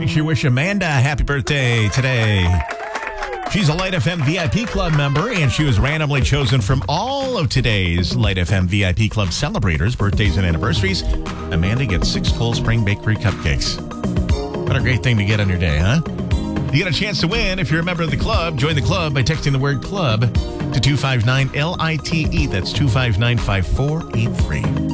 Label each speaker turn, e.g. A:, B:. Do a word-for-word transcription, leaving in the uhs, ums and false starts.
A: sure you wish Amanda a happy birthday today. She's a Light F M V I P Club member, and she was randomly chosen from all of today's Light F M V I P Club celebrators, birthdays, and anniversaries. Amanda gets six Cold Spring Bakery cupcakes. What a great thing to get on your day, huh? You get a chance to win if you're a member of the club. Join the club by texting the word club to two five nine L I T E. That's two five nine, five four eight three.